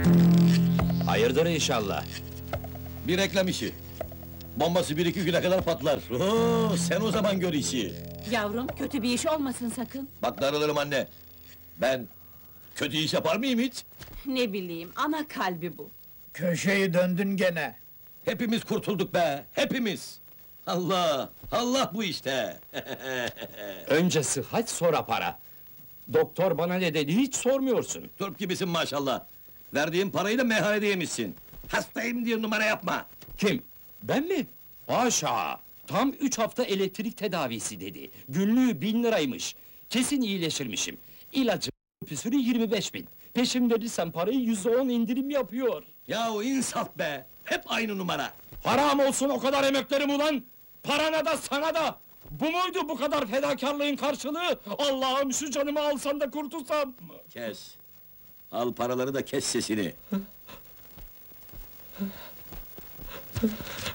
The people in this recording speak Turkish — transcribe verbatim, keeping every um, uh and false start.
Hayırdır inşallah? Bir reklam işi. Bombası bir iki güne kadar patlar. Oo, sen o zaman gör işi. Yavrum, kötü bir iş olmasın sakın. Bak darılırım anne. Ben kötü iş yapar mıyım hiç? Ne bileyim, ana kalbi bu. Köşeyi döndün gene. Hepimiz kurtulduk be, hepimiz! Allah, Allah bu işte! Önce sıhhat, sonra para. Doktor bana ne dedi, hiç sormuyorsun. Turp gibisin maşallah! Verdiğim parayı da meyhanede yemişsin! Hastayım diye numara yapma! Kim? Ben mi? Haşa! Tam üç hafta elektrik tedavisi dedi. Günlüğü bin liraymış. Kesin iyileşirmişim. İlacı püsürü yirmi beş bin. Peşin verirsem parayı yüzde on indirim yapıyor. Yahu insaf be! Hep aynı numara! Haram olsun o kadar emeklerim ulan! Parana da sana da! Bu muydu bu kadar fedakarlığın karşılığı? Allah'ım şu canımı alsan da kurtulsam! Kes! Al paraları da kes sesini!